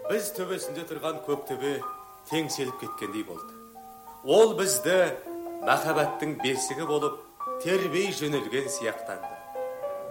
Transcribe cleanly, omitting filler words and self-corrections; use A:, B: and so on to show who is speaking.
A: Біз төбесінде тұрған көк төбе теңселіп кеткендей болды. Ол бізді махаббаттың бесігі болып тербей жөнелген сияқтанды.